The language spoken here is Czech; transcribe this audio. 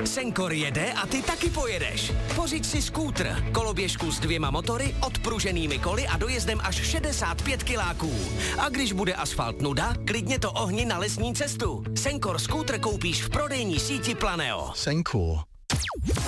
Senkor jede a ty taky pojedeš. Pořiď si skútr, koloběžku s 2 motory, odpruženými koly a dojezdem až 65 kiláků. A když bude asfalt nuda, klidně to ohni na lesní cestu. Senkor skútr koupíš v prodejní síti Planeo. Senkor.